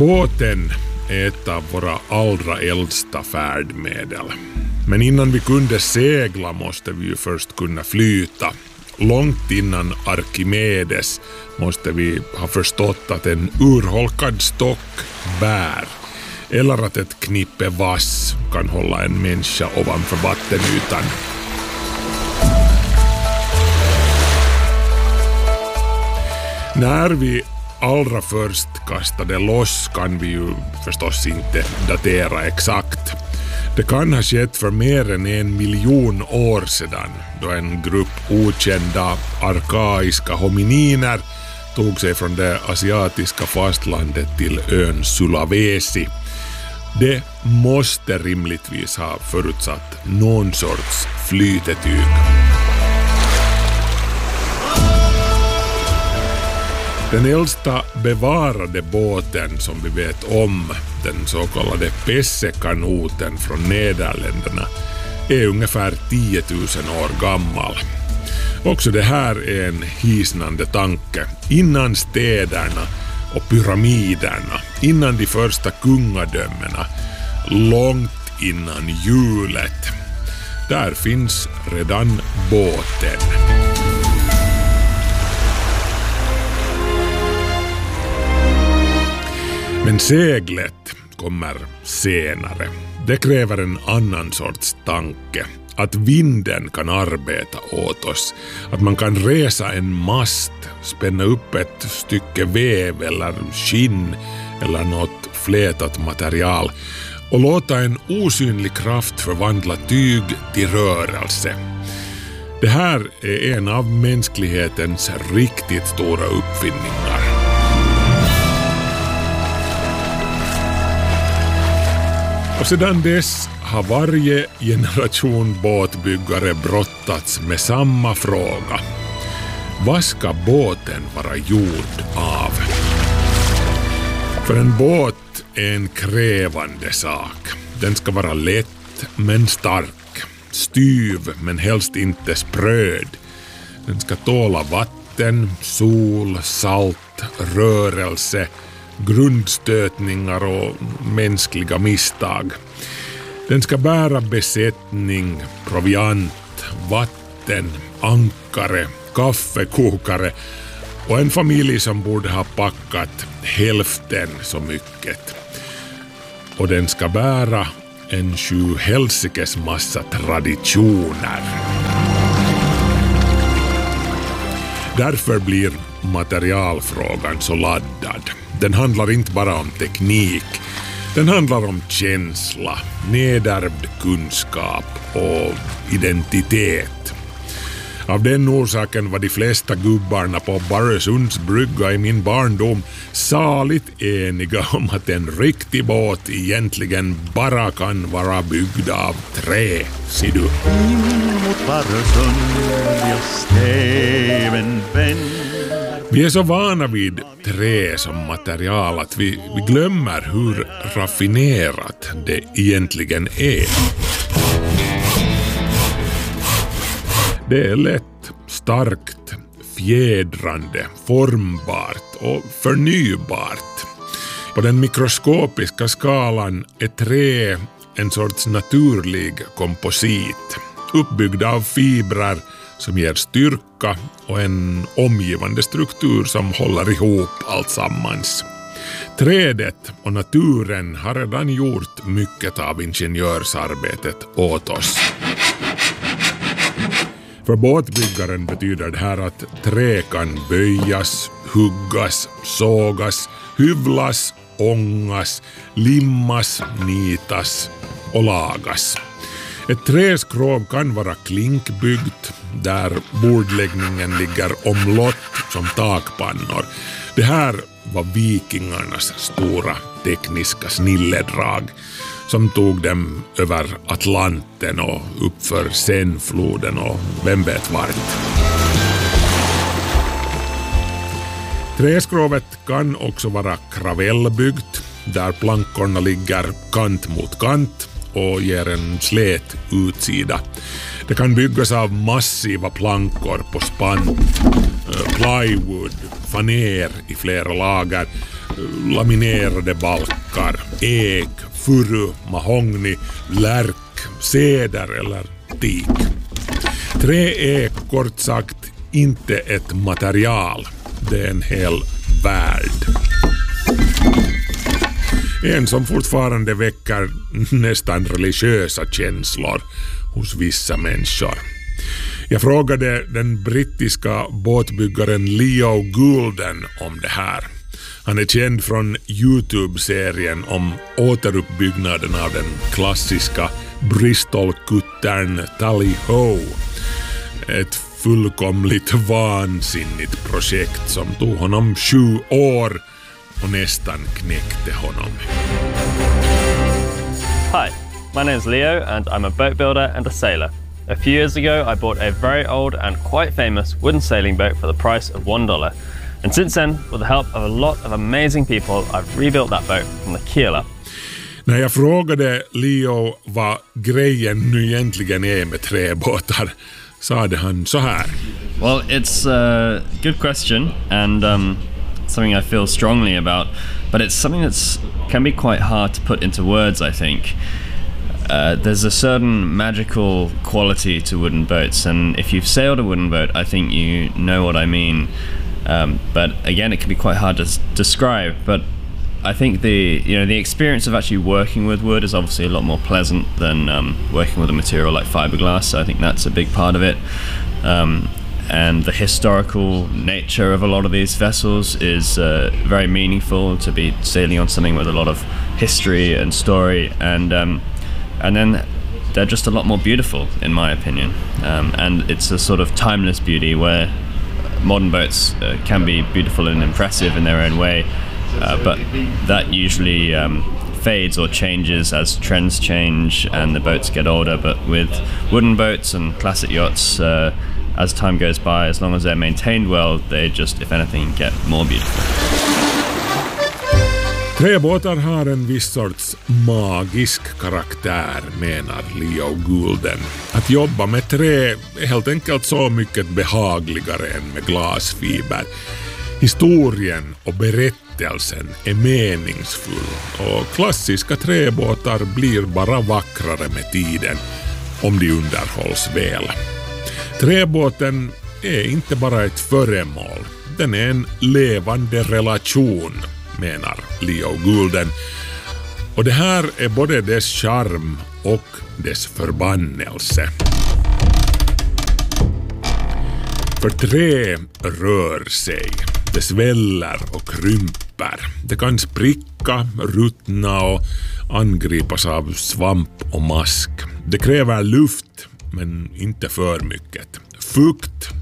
Båten är ett av våra allra äldsta färdmedel. Men innan vi kunde segla måste vi ju först kunna flyta. Långt innan Arkimedes måste vi ha förstått att en urholkad stock bär eller att ett knippe vass kan hålla en människa ovanför vattenytan. När vi allra först kastade loss kan vi ju förstås inte datera exakt. Det kan ha skett för mer än 1 miljon år sedan då en grupp okända arkaiska homininer tog sig från det asiatiska fastlandet till ön Sulawesi. Det måste rimligtvis ha förutsatt någon sorts flytetyg. Den äldsta bevarade båten som vi vet om, den så kallade Pessekanoten från Nederländerna, är ungefär 10 000 år gammal. Också det här är en hisnande tanke. Innan städerna och pyramiderna, innan de första kungadömena, långt innan hjulet, där finns redan båten. Men seglet kommer senare. Det kräver en annan sorts tanke. Att vinden kan arbeta åt oss. Att man kan resa en mast, spänna upp ett stycke väv eller skinn eller något flätat material och låta en osynlig kraft förvandla tyg till rörelse. Det här är en av mänsklighetens riktigt stora uppfinningar. Och sedan dess har varje generation båtbyggare brottats med samma fråga. Vad ska båten vara gjord av? För en båt är en krävande sak. Den ska vara lätt men stark, styv men helst inte spröd. Den ska tåla vatten, sol, salt, rörelse, grundstötningar och mänskliga misstag. Den ska bära besättning, proviant, vatten, ankare, kaffekokare och en familj som borde ha packat hälften så mycket. Och den ska bära en 7 helsikes massa traditioner. Därför blir materialfrågan så laddad. Den handlar inte bara om teknik. Den handlar om känsla, nedärvd kunskap och identitet. Av den orsaken var de flesta gubbarna på Barösunds brygga i min barndom saligt eniga om att en riktig båt egentligen bara kan vara byggd av trä, ser du. Mot Barösund jag stäven vänder. Vi är så vana vid trä som material att vi glömmer hur raffinerat det egentligen är. Det är lätt, starkt, fjädrande, formbart och förnybart. På den mikroskopiska skalan är trä en sorts naturlig komposit, uppbyggd av fibrer som ger styrka och en omgivande struktur som håller ihop allt sammans. Trädet och naturen har redan gjort mycket av ingenjörsarbetet åt oss. För båtbyggaren betyder det här att trä kan böjas, huggas, sågas, hyvlas, ångas, limmas, nitas och lagas. Ett träskrov kan vara klinkbyggt där bordläggningen ligger omlott som takpannor. Det här var vikingarnas stora tekniska snilledrag som tog dem över Atlanten och uppför Senfloden och vem vet vart. Träskrovet kan också vara kravellbyggt där plankorna ligger kant mot kant och ger en slät utsida. Det kan byggas av massiva plankor på spann, plywood, faner i flera lager, laminerade balkar, ek, furu, mahogny, lärk, ceder eller teak. Trä är kort sagt inte ett material, det är en hel värld. En som fortfarande väcker nästan religiösa känslor hos vissa människor. Jag frågade den brittiska båtbyggaren Leo Goulden om det här. Han är känd från YouTube-serien om återuppbyggnaden av den klassiska Bristol-kuttern Tally-Ho. Ett fullkomligt vansinnigt projekt som tog honom 7 år och nästan knäckte honom. Hi, my name is Leo and I'm a boat builder and a sailor. A few years ago I bought a very old and quite famous wooden sailing boat for the price of $1. And since then, with the help of a lot of amazing people, I've rebuilt that boat from the keel up. När jag frågade Leo vad grejen nu egentligen är med träbåtar sade han så här. Well, it's a good question and something I feel strongly about, but it's something that can be quite hard to put into words, I think. There's a certain magical quality to wooden boats, and if you've sailed a wooden boat, I think you know what I mean. But again, it can be quite hard to describe. But I think the experience of actually working with wood is obviously a lot more pleasant than working with a material like fiberglass. So I think that's a big part of it. And the historical nature of a lot of these vessels is very meaningful, to be sailing on something with a lot of history and story, and then they're just a lot more beautiful, in my opinion. And it's a sort of timeless beauty where modern boats can be beautiful and impressive in their own way, but that usually fades or changes as trends change and the boats get older. But with wooden boats and classic yachts, as time goes by, as long as they're maintained well, they just, if anything, get more beautiful. Träbåtar har en viss sorts magisk karaktär, menar Leo Goulden. Att jobba med trä är helt enkelt så mycket behagligare än med glasfiber. Historien och berättelsen är meningsfull och klassiska träbåtar blir bara vackrare med tiden om de underhålls väl. Träbåten är inte bara ett föremål, den är en levande relation, menar Leo Goulden. Och det här är både dess charm och dess förbannelse. För trä rör sig, det sväller och krymper. Det kan spricka, ruttna och angripas av svamp och mask. Det kräver luft, men inte för mycket. Fukt